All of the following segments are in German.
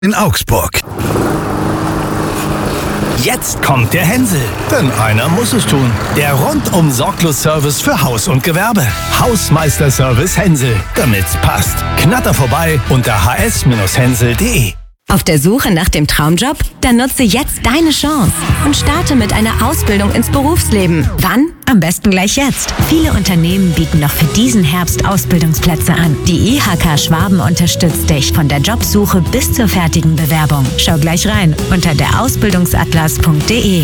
in Augsburg. Jetzt kommt der Hänsel, denn einer muss es tun. Der Rundum-Sorglos-Service für Haus und Gewerbe. Hausmeister-Service Hänsel, damit's passt. Knatter vorbei unter hs-hänsel.de. Auf der Suche nach dem Traumjob? Dann nutze jetzt deine Chance und starte mit einer Ausbildung ins Berufsleben. Wann? Am besten gleich jetzt. Viele Unternehmen bieten noch für diesen Herbst Ausbildungsplätze an. Die IHK Schwaben unterstützt dich von der Jobsuche bis zur fertigen Bewerbung. Schau gleich rein unter derausbildungsatlas.de.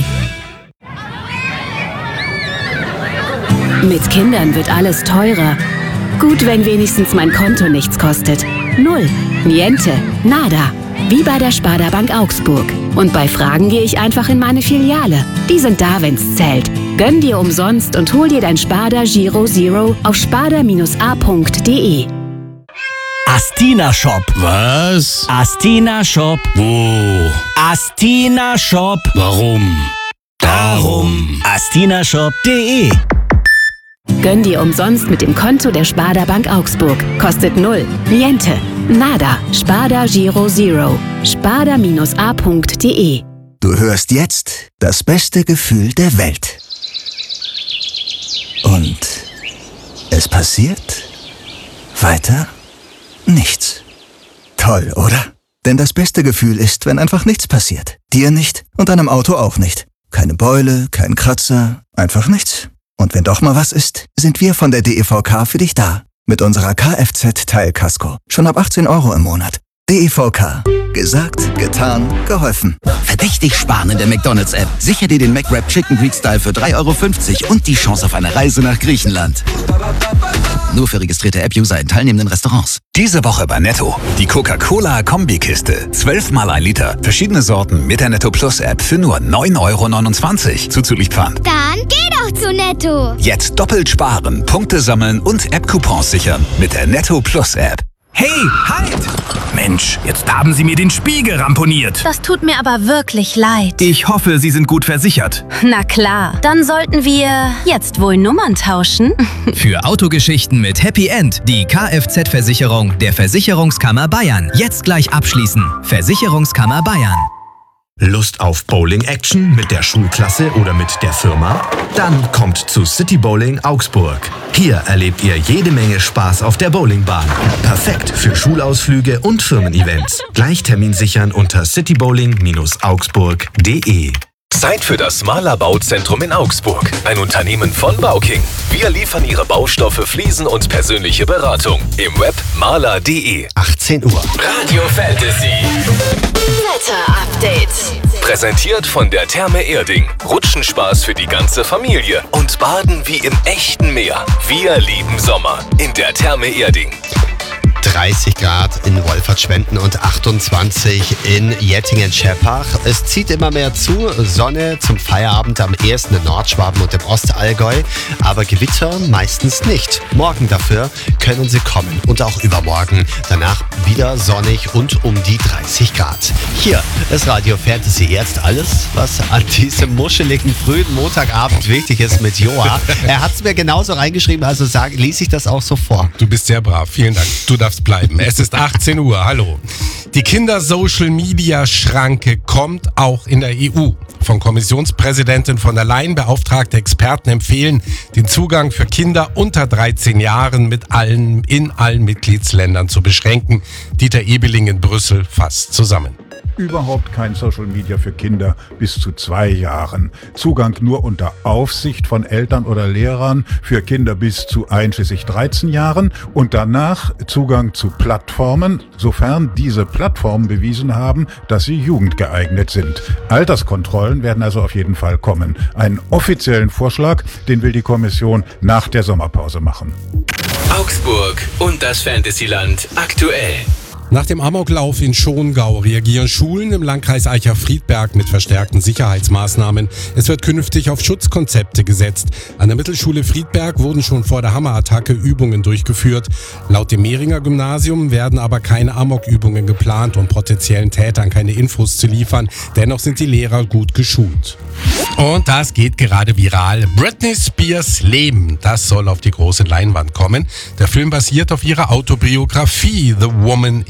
Mit Kindern wird alles teurer. Gut, wenn wenigstens mein Konto nichts kostet. Null, niente, nada. Wie bei der Sparda Bank Augsburg. Und bei Fragen gehe ich einfach in meine Filiale. Die sind da, wenn's zählt. Gönn dir umsonst und hol dir dein Sparda Giro Zero auf sparda-a.de. Astina Shop. Was? Astina Shop. Wo? Astina Shop. Warum? Darum. astinashop.de. Gönn dir umsonst mit dem Konto der Sparda Bank Augsburg. Kostet null, niente, nada. Sparda Giro Zero. sparda-a.de. Du hörst jetzt das beste Gefühl der Welt. Und es passiert weiter nichts. Toll, oder? Denn das beste Gefühl ist, wenn einfach nichts passiert. Dir nicht und deinem Auto auch nicht. Keine Beule, kein Kratzer, einfach nichts. Und wenn doch mal was ist, sind wir von der DEVK für dich da. Mit unserer Kfz-Teilkasko. Schon ab 18 € im Monat. DEVK. Gesagt, getan, geholfen. Verdächtig sparen in der McDonald's-App. Sicher dir den McWrap Chicken Greek Style für 3,50 € und die Chance auf eine Reise nach Griechenland. Nur für registrierte App-User in teilnehmenden Restaurants. Diese Woche bei Netto. Die Coca-Cola-Kombikiste. 12 mal 1 Liter. Verschiedene Sorten mit der Netto Plus App für nur 9,29 € zuzüglich Pfand. Dann geh doch zu Netto. Jetzt doppelt sparen, Punkte sammeln und App-Coupons sichern mit der Netto Plus App. Hey, halt! Mensch, jetzt haben Sie mir den Spiegel ramponiert. Das tut mir aber wirklich leid. Ich hoffe, Sie sind gut versichert. Na klar, dann sollten wir jetzt wohl Nummern tauschen. Für Autogeschichten mit Happy End die Kfz-Versicherung der Versicherungskammer Bayern. Jetzt gleich abschließen. Versicherungskammer Bayern. Lust auf Bowling-Action mit der Schulklasse oder mit der Firma? Dann kommt zu City Bowling Augsburg. Hier erlebt ihr jede Menge Spaß auf der Bowlingbahn. Perfekt für Schulausflüge und Firmen-Events. Gleich Termin sichern unter citybowling-augsburg.de. Zeit für das Mahler Bauzentrum in Augsburg. Ein Unternehmen von Bauking. Wir liefern Ihre Baustoffe, Fliesen und persönliche Beratung. Im Web mahler.de. 18 Uhr. Radio Fantasy. Wetter-Update. Präsentiert von der Therme Erding. Rutschenspaß für die ganze Familie. Und Baden wie im echten Meer. Wir lieben Sommer. In der Therme Erding. 30 Grad in Wolfertschwenden und 28 in Jettingen-Scheppach. Es zieht immer mehr zu. Sonne zum Feierabend am ehesten in Nordschwaben und im Ostallgäu. Aber Gewitter meistens nicht. Morgen dafür können sie kommen. Und auch übermorgen. Danach wieder sonnig und um die 30 Grad. Hier ist Radio Fantasy. Jetzt alles, was an diesem muscheligen frühen Montagabend wichtig ist mit Joa. Er hat es mir genauso reingeschrieben, also lese ich das auch so vor. Du bist sehr brav. Vielen Dank. Du darfst bleiben. Es ist 18 Uhr. Hallo. Die Kinder-Social-Media-Schranke kommt auch in der EU. Von Kommissionspräsidentin von der Leyen beauftragte Experten empfehlen, den Zugang für Kinder unter 13 Jahren in allen Mitgliedsländern zu beschränken. Dieter Ebeling in Brüssel fasst zusammen. Überhaupt kein Social Media für Kinder bis zu 2 Jahren. Zugang nur unter Aufsicht von Eltern oder Lehrern für Kinder bis zu einschließlich 13 Jahren und danach Zugang zu Plattformen, sofern diese Plattformen bewiesen haben, dass sie jugendgeeignet sind. Alterskontrollen werden also auf jeden Fall kommen. Einen offiziellen Vorschlag, den will die Kommission nach der Sommerpause machen. Augsburg und das Fantasyland aktuell. Nach dem Amoklauf in Schongau reagieren Schulen im Landkreis Eicher-Friedberg mit verstärkten Sicherheitsmaßnahmen. Es wird künftig auf Schutzkonzepte gesetzt. An der Mittelschule Friedberg wurden schon vor der Hammerattacke Übungen durchgeführt. Laut dem Mehringer Gymnasium werden aber keine Amokübungen geplant, um potenziellen Tätern keine Infos zu liefern. Dennoch sind die Lehrer gut geschult. Und das geht gerade viral. Britney Spears Leben, das soll auf die große Leinwand kommen. Der Film basiert auf ihrer Autobiografie The Woman in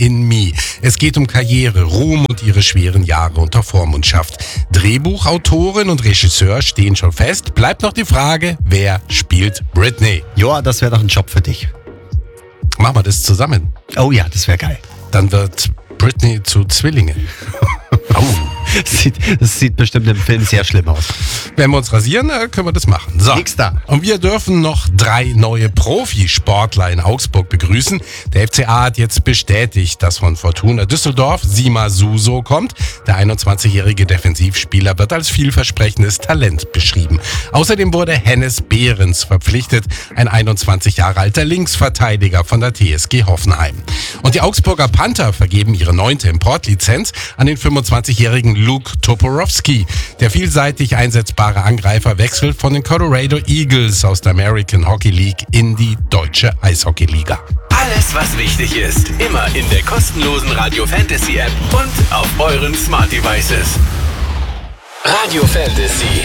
in Me. Es geht um Karriere, Ruhm und ihre schweren Jahre unter Vormundschaft. Drehbuchautorin und Regisseur stehen schon fest. Bleibt noch die Frage, wer spielt Britney? Joa, das wäre doch ein Job für dich. Machen wir das zusammen. Oh ja, das wäre geil. Dann wird Britney zu Zwillingen. Oh. Das sieht bestimmt im Film sehr schlimm aus. Wenn wir uns rasieren, können wir das machen. So. Nix da. Und wir dürfen noch 3 neue Profisportler in Augsburg begrüßen. Der FCA hat jetzt bestätigt, dass von Fortuna Düsseldorf Sima Suso kommt. Der 21-jährige Defensivspieler wird als vielversprechendes Talent beschrieben. Außerdem wurde Hennes Behrens verpflichtet, ein 21 Jahre alter Linksverteidiger von der TSG Hoffenheim. Und die Augsburger Panther vergeben ihre 9. Importlizenz an den 25-jährigen Luke Toporowski. Der vielseitig einsetzbare Angreifer wechselt von den Colorado Eagles aus der American Hockey League in die deutsche Eishockey-Liga. Alles, was wichtig ist, immer in der kostenlosen Radio Fantasy App und auf euren Smart Devices. Radio Fantasy.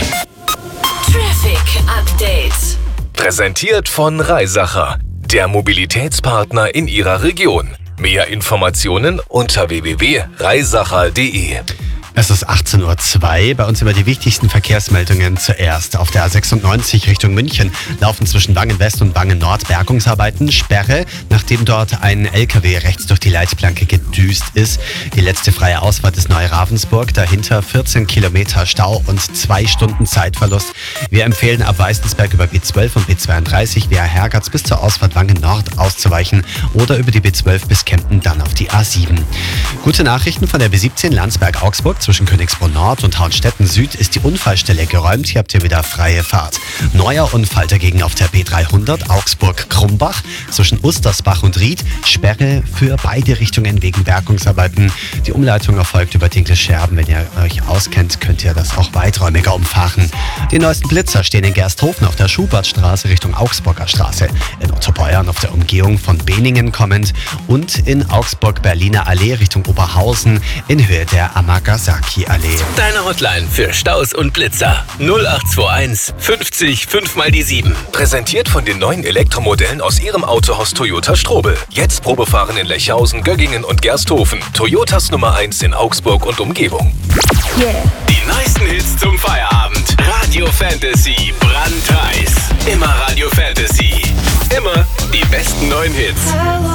Traffic Update. Präsentiert von Reisacher, der Mobilitätspartner in Ihrer Region. Mehr Informationen unter www.reisacher.de. Es ist 18:02 Uhr. Bei uns über die wichtigsten Verkehrsmeldungen zuerst. Auf der A96 Richtung München laufen zwischen Wangen West und Wangen Nord Bergungsarbeiten. Sperre, nachdem dort ein LKW rechts durch die Leitplanke gedüst ist. Die letzte freie Ausfahrt ist Neu-Ravensburg. Dahinter 14 Kilometer Stau und 2 Stunden Zeitverlust. Wir empfehlen ab Weißensberg über B12 und B32 via Hergatz bis zur Ausfahrt Wangen Nord auszuweichen oder über die B12 bis Kempten dann auf die A7. Gute Nachrichten von der B17 Landsberg-Augsburg. Zwischen Königsbrunn Nord und Hauenstetten Süd ist die Unfallstelle geräumt. Hier habt ihr wieder freie Fahrt. Neuer Unfall dagegen auf der B300 Augsburg-Krumbach. Zwischen Ustersbach und Ried Sperre für beide Richtungen wegen Bergungsarbeiten. Die Umleitung erfolgt über Dinkelscherben. Wenn ihr euch auskennt, könnt ihr das auch weiträumiger umfahren. Die neuesten Blitzer stehen in Gersthofen auf der Schubertstraße Richtung Augsburger Straße. In Ottobeuern auf der Umgehung von Beningen kommend. Und in Augsburg-Berliner Allee Richtung Oberhausen in Höhe der Amagasaki Allee. Deine Hotline für Staus und Blitzer 0821 50 5 mal die 7. Präsentiert von den neuen Elektromodellen aus Ihrem Autohaus Toyota Strobel. Jetzt Probefahren in Lechhausen, Göggingen und Gersthofen. Toyotas Nummer 1 in Augsburg und Umgebung. Yeah. Die neuesten Hits zum Feierabend. Radio Fantasy brandheiß. Immer Radio Fantasy. Immer die besten neuen Hits.